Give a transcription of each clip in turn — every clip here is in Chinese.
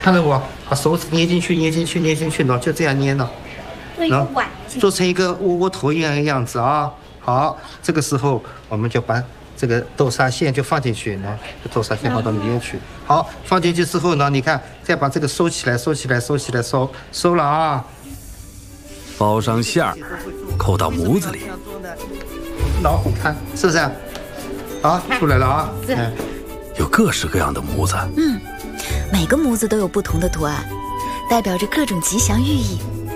看到不？把手指捏进去，捏进去，捏进去，喏，就这样捏呢，喏，做成一个窝窝头一样的样子啊。好，这个时候我们就把这个豆沙馅就放进去，喏，豆沙馅放到里面去。好，放进去之后呢，你看，再把这个收起来，收起来，收起来，收了啊。 包上馅儿，扣到模子里。 喏，你看是不是？啊，出来了啊。 有各式各样的模子。 每个模子都有不同的图案，代表着各种吉祥寓意。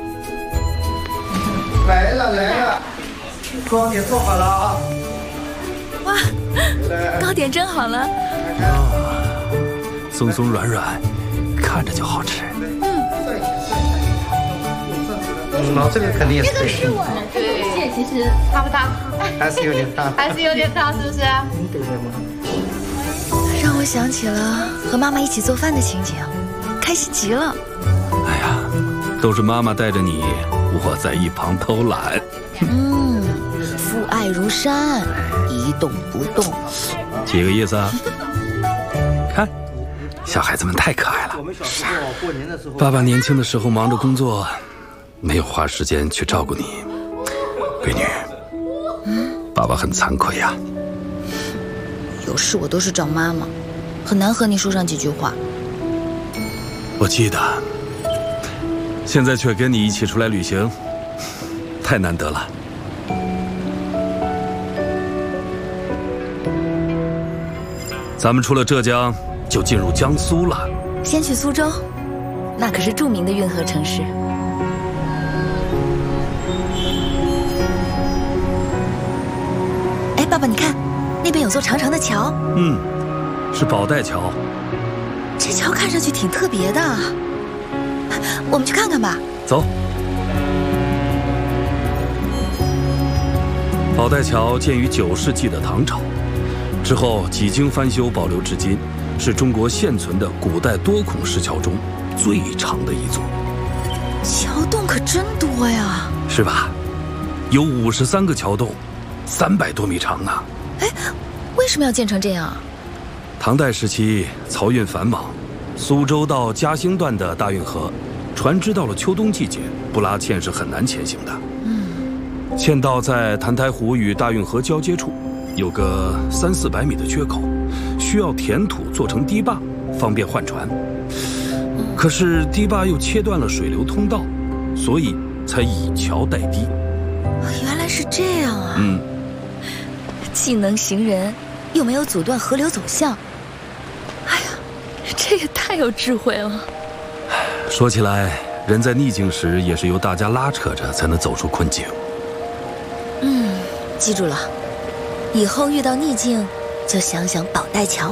来了，糕点做好了啊！ 哇，糕点蒸好了。 松松软软，看着就好吃。 这个肯定也是。 这个是我的，这个馅其实大不大？ 还是有点大， 还是有点大，是不是？ 对吗？ 让我想起了和妈妈一起做饭的情景，开心极了。 哎呀，都是妈妈带着你，我在一旁偷懒。 父爱如山，一动不动。 几个意思啊？看，小孩子们太可爱了。 我们小时候过年的时候， 爸爸年轻的时候忙着工作，没有花时间去照顾你，闺女。爸爸很惭愧呀。 有事我都是找妈妈，很难和你说上几句话。 我记得，现在却跟你一起出来旅行，太难得了。咱们出了浙江，就进入江苏了。 先去苏州，那可是著名的运河城市。哎，爸爸，你看，那边有座长长的桥。 是宝带桥。 这桥看上去挺特别的，我们去看看吧。 走。宝带桥建于9世纪的唐朝，之后几经翻修保留至今，是中国现存的古代多孔石桥中最长的一座。 桥洞可真多呀！ 是吧？有53个桥洞，300多米长呢。 哎，为什么要建成这样啊？ 唐代时期漕运繁忙，苏州到嘉兴段的大运河，船只到了秋冬季节不拉纤是很难前行的。堑道在澹台湖与大运河交接处有个300-400米的缺口，需要填土做成堤坝，方便换船。可是堤坝又切断了水流通道，所以才以桥代堤。 原来是这样啊！既能行人，又没有阻断河流走向。哎呀，这也太有智慧了。 说起来，人在逆境时也是由大家拉扯着才能走出困境。 记住了，以后遇到逆境就想想宝带桥。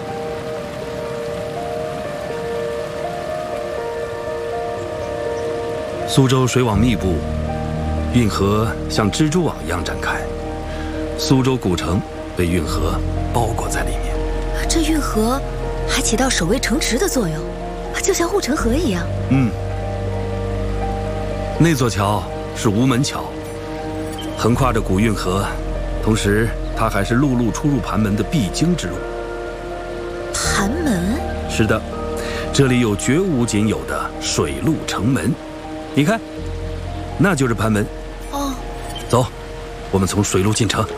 苏州水网密布，运河像蜘蛛网一样展开，苏州古城被运河包裹在里面。 这运河还起到守卫城池的作用，就像护城河一样。 那座桥是吴门桥，横跨着古运河，同时它还是陆路出入盘门的必经之路。 盘门？ 是的，这里有绝无仅有的水陆城门。你看，那就是盘门。走，我们从水路进城。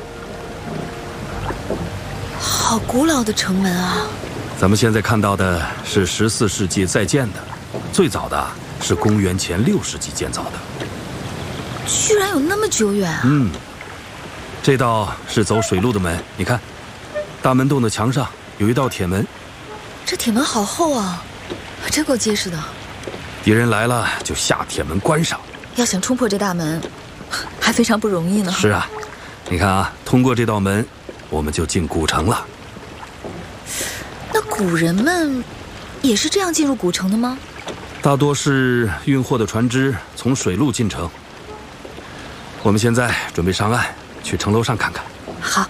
好古老的城门啊！ 咱们现在看到的是14世纪再建的，最早的是公元前6世纪建造的。 居然有那么久远啊！ 这道是走水路的门，你看，大门洞的墙上有一道铁门。 这铁门好厚啊，真够结实的。 敌人来了就下铁门关上。 要想冲破这大门，还非常不容易呢。 是啊，你看啊，通过这道门，我们就进古城了。 那古人们也是这样进入古城的吗？ 大多是运货的船只从水路进城。我们现在准备上岸，去城楼上看看。 好。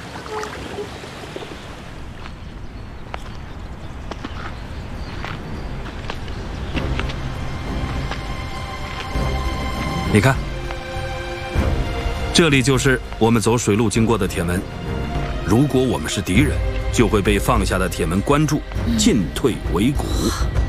你看，这里就是我们走水路经过的铁门。如果我们是敌人，就会被放下的铁门关住，进退维谷。